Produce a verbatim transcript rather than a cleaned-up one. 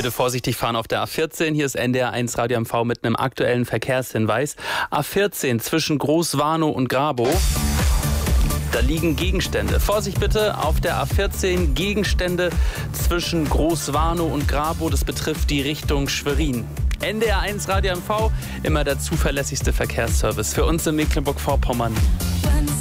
Bitte vorsichtig fahren auf der A vierzehn. Hier ist N D R eins Radio M V mit einem aktuellen Verkehrshinweis. A vierzehn zwischen Großwarnow und Grabow. Da liegen Gegenstände. Vorsicht bitte auf der A vierzehn. Gegenstände zwischen Großwarnow und Grabow. Das betrifft die Richtung Schwerin. N D R eins Radio M V, immer der zuverlässigste Verkehrsservice für uns in Mecklenburg-Vorpommern.